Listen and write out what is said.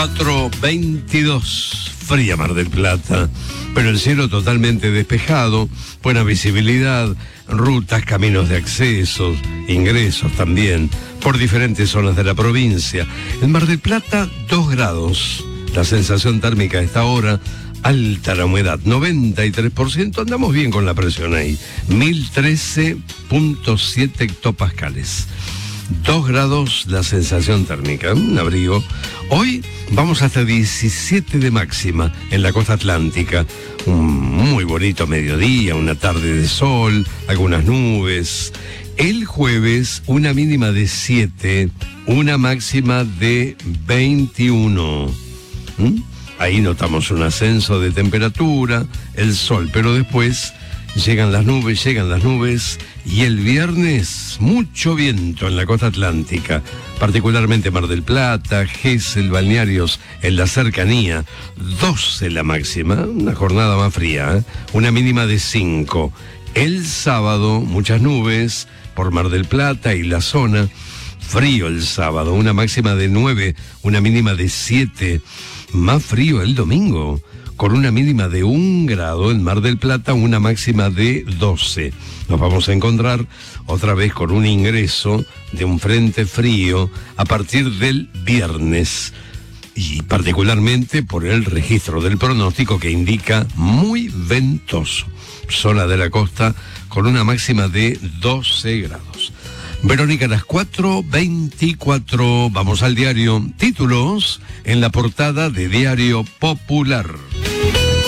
4:22, fría Mar del Plata, pero el cielo totalmente despejado, buena visibilidad, rutas, caminos de acceso, ingresos también, por diferentes zonas de la provincia. En Mar del Plata, 2 grados, la sensación térmica a esta hora, alta la humedad, 93%, andamos bien con la presión ahí, 1013.7 hectopascales. 2 grados la sensación térmica, un abrigo. Hoy vamos hasta 17 de máxima en la costa atlántica. Un muy bonito mediodía, una tarde de sol, algunas nubes. El jueves una mínima de 7, una máxima de 21. Ahí notamos un ascenso de temperatura, el sol, pero después llegan las nubes y el viernes mucho viento en la costa atlántica, particularmente Mar del Plata, Gesell, balnearios en la cercanía, 12 la máxima, una jornada más fría, una mínima de 5. El sábado muchas nubes por Mar del Plata y la zona, frío el sábado, una máxima de 9, una mínima de 7, más frío el domingo, con una mínima de 1 grado en Mar del Plata, una máxima de 12. Nos vamos a encontrar otra vez con un ingreso de un frente frío a partir del viernes, y particularmente por el registro del pronóstico que indica muy ventoso. Zona de la costa con una máxima de 12 grados. Verónica, a las 4:24, vamos al diario. Títulos en la portada de Diario Popular.